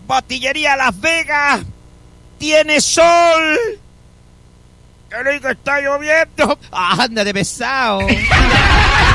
Botillería Las Vegas tiene sol. ¡Qué rico está lloviendo! ¡Anda de pesado!